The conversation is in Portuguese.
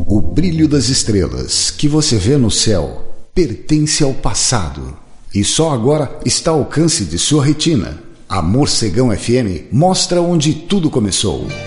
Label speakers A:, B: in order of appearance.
A: O brilho das estrelas que você vê no céu pertence ao passado e só agora está ao alcance de sua retina. A Morcegão FM mostra onde tudo começou.